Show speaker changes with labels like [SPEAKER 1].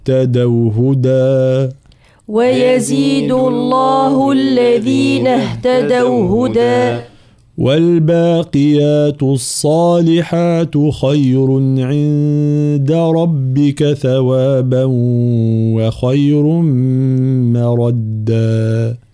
[SPEAKER 1] اهتدوا هدى
[SPEAKER 2] ويزيد الله الذين اهتدوا هدى
[SPEAKER 1] والباقيات الصالحات خير عند ربك ثوابا وخير مردا